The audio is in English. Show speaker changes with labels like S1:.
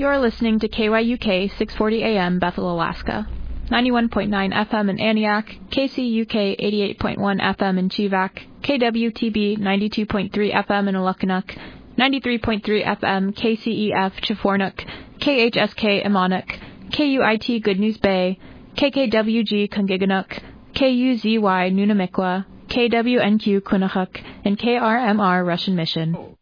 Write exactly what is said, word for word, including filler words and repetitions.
S1: You're listening to K Y U K six forty A M Bethel, Alaska, ninety-one point nine F M in Antioch, K C U K eighty-eight point one F M in Chivak, K W T B ninety-two point three F M in Alukkanuk, ninety-three point three F M K C E F Chifornuk, K H S K Imanuk, K U I T Good News Bay, K K W G Kungiganuk, K U Z Y Nunamikwa, K W N Q Kunahuk, and K R M R Russian Mission.